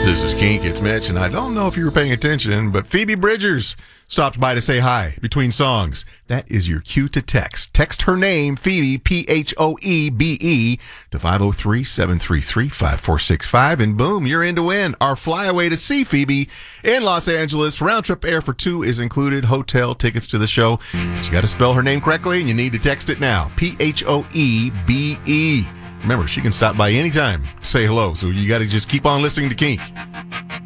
This is Kink. It's Mitch, and I don't know if you were paying attention, but Phoebe Bridgers stopped by to say hi between songs. That is your cue to text. Text her name, Phoebe, P-H-O-E-B-E, to 503-733-5465, and boom, you're in to win our flyaway to see Phoebe in Los Angeles. Round trip air for two is included, hotel tickets to the show. But you got to spell her name correctly, and you need to text it now, P-H-O-E-B-E. Remember, she can stop by anytime to say hello, so you got to just keep on listening to Kink.